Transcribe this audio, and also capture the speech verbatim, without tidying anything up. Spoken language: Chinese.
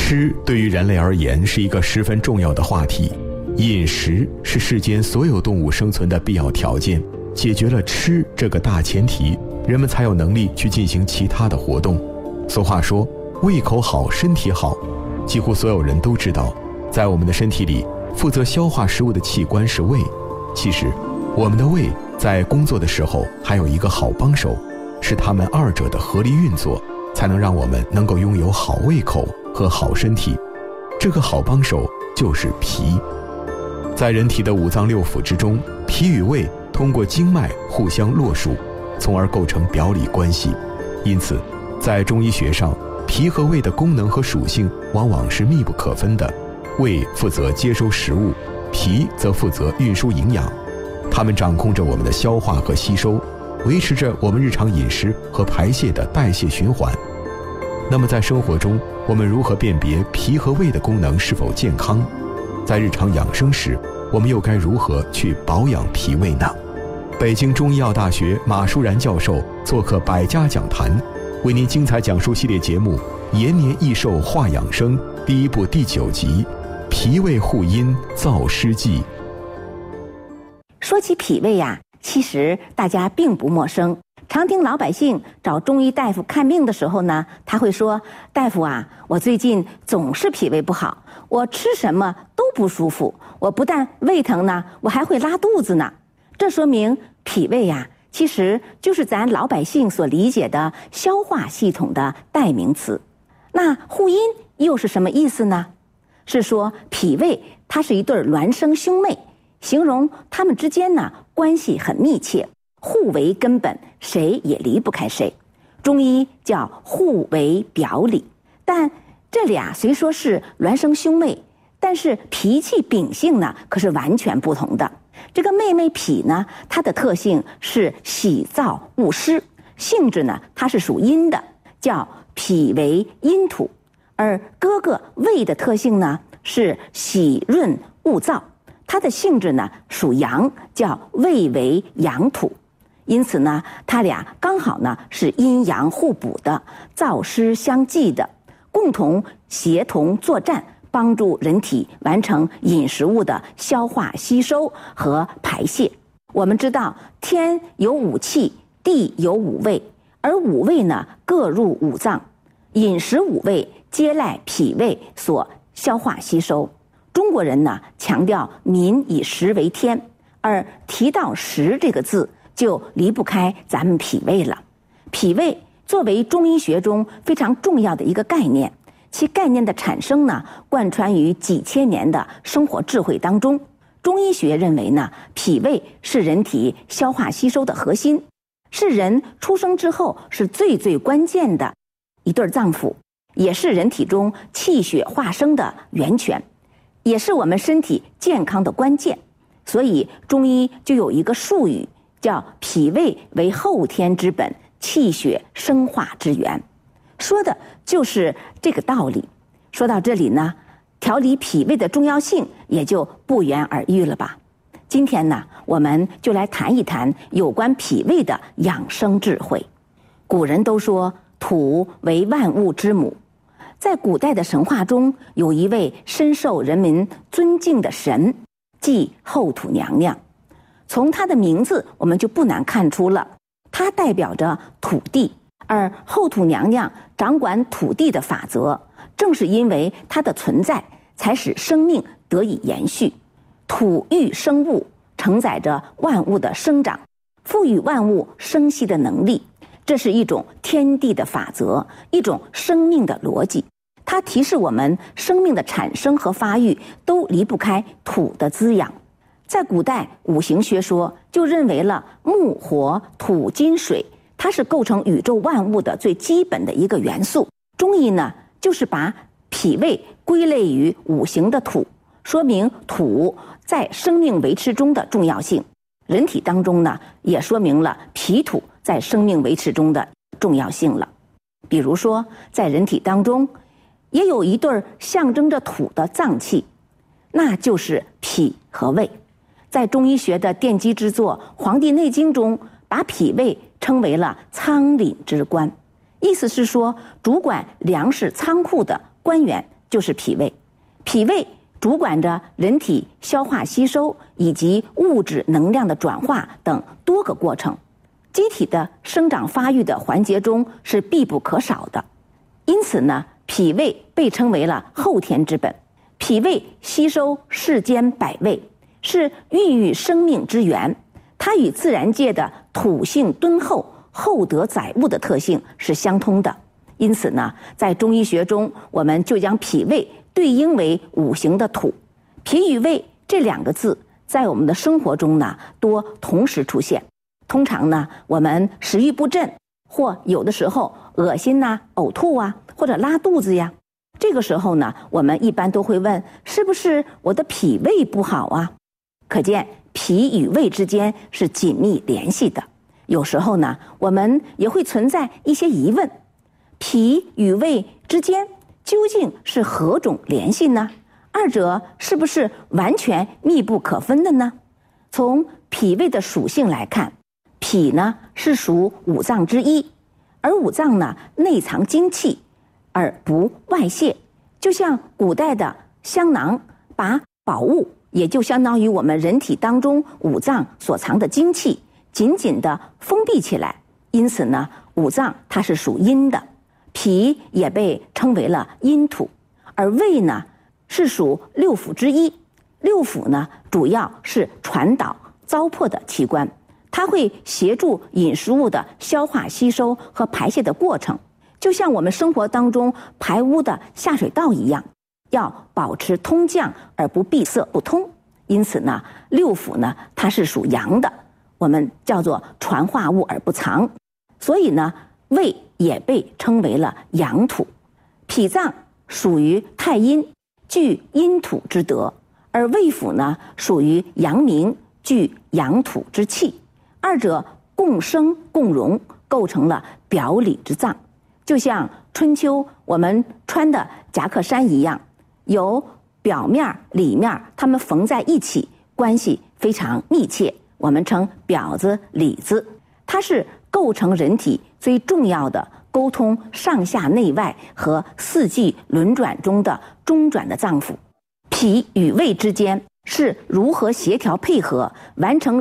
吃对于人类而言是一个十分重要的话题，饮食是世间所有动物生存的必要条件，解决了吃这个大前提，人们才有能力去进行其他的活动。俗话说，胃口好，身体好，几乎所有人都知道，在我们的身体里，负责消化食物的器官是胃。其实，我们的胃在工作的时候还有一个好帮手，是他们二者的合力运作，才能让我们能够拥有好胃口和好身体。这个好帮手就是脾。在人体的五脏六腑之中，脾与胃通过经脉互相络属，从而构成表里关系。因此，在中医学上，脾和胃的功能和属性往往是密不可分的。胃负责接收食物，脾则负责运输营养，它们掌控着我们的消化和吸收，维持着我们日常饮食和排泄的代谢循环。那么在生活中，我们如何辨别脾和胃的功能是否健康？在日常养生时，我们又该如何去保养脾胃呢？北京中医药大学马舒然教授做客百家讲坛，为您精彩讲述系列节目《延年益寿话养生》第一部第九集：脾胃互阴造湿剂。 说起脾胃呀、啊，其实大家并不陌生。常听老百姓找中医大夫看病的时候呢，他会说：“大夫啊，我最近总是脾胃不好，我吃什么都不舒服，我不但胃疼呢，我还会拉肚子呢。”这说明脾胃呀、啊，其实就是咱老百姓所理解的消化系统的代名词。那互阴又是什么意思呢？是说脾胃它是一对孪生兄妹，形容他们之间呢关系很密切，互为根本，谁也离不开谁。中医叫互为表里。但这俩虽说是孪生兄妹，但是脾气秉性呢可是完全不同的。这个妹妹脾呢，它的特性是喜燥恶湿，性质呢它是属阴的，叫脾为阴土。而哥哥胃的特性呢是喜润恶燥，它的性质呢属阳，叫胃为阳土。因此呢，它俩刚好呢是阴阳互补的，燥湿相济的，共同协同作战，帮助人体完成饮食物的消化吸收和排泄。我们知道天有五气，地有五味，而五味呢各入五脏，饮食五味皆赖脾胃所消化吸收。中国人呢强调民以食为天，而提到食这个字就离不开咱们脾胃了。脾胃作为中医学中非常重要的一个概念，其概念的产生呢贯穿于几千年的生活智慧当中。中医学认为呢，脾胃是人体消化吸收的核心，是人出生之后是最最关键的一对脏腑，也是人体中气血化生的源泉，也是我们身体健康的关键。所以中医就有一个术语叫脾胃为后天之本，气血生化之源，说的就是这个道理。说到这里呢，调理脾胃的重要性也就不言而喻了吧。今天呢，我们就来谈一谈有关脾胃的养生智慧。古人都说土为万物之母，在古代的神话中，有一位深受人民尊敬的神，即后土娘娘。从她的名字我们就不难看出了，她代表着土地，而后土娘娘掌管土地的法则，正是因为她的存在，才使生命得以延续。土育生物，承载着万物的生长，赋予万物生息的能力，这是一种天地的法则，一种生命的逻辑。它提示我们，生命的产生和发育都离不开土的滋养。在古代，五行学说就认为了木火土金水，它是构成宇宙万物的最基本的一个元素。中医呢，就是把脾胃归类于五行的土，说明土在生命维持中的重要性。人体当中呢，也说明了脾土在生命维持中的重要性了。比如说，在人体当中，也有一对象征着土的脏器，那就是脾和胃。在中医学的奠基之作《黄帝内经》中，把脾胃称为了仓廪之官，意思是说，主管粮食仓库的官员就是脾胃。脾胃主管着人体消化吸收以及物质能量的转化等多个过程，机体的生长发育的环节中是必不可少的。因此呢，脾胃被称为了后天之本。脾胃吸收世间百味，是孕育生命之源。它与自然界的土性敦厚、厚德载物的特性是相通的。因此呢，在中医学中，我们就将脾胃对应为五行的土。脾与胃这两个字在我们的生活中呢多同时出现。通常呢，我们食欲不振，或有的时候恶心呐、呕吐啊，或者拉肚子呀，这个时候呢，我们一般都会问，是不是我的脾胃不好啊？可见脾与胃之间是紧密联系的。有时候呢，我们也会存在一些疑问，脾与胃之间究竟是何种联系呢？二者是不是完全密不可分的呢？从脾胃的属性来看，脾呢是属五脏之一，而五脏呢内藏精气而不外泄，就像古代的香囊把宝物，也就相当于我们人体当中五脏所藏的精气紧紧地封闭起来。因此呢，五脏它是属阴的，脾也被称为了阴土，而胃呢是属六腑之一。六腑呢主要是传导糟粕的器官，它会协助饮食物的消化吸收和排泄的过程，就像我们生活当中排污的下水道一样，要保持通降而不闭塞不通。因此呢，六腑呢它是属阳的，我们叫做传化物而不藏。所以呢，胃也被称为了阳土。脾脏属于太阴，具阴土之德，而胃腑呢属于阳明，具阳土之气。二者共生共荣，构成了表里之脏。就像春秋我们穿的夹克衫一样，有表面里面，它们缝在一起，关系非常密切，我们称表子里子。它是构成人体最重要的沟通上下内外和四季轮转中的中转的脏腑。脾与胃之间是如何协调配合完成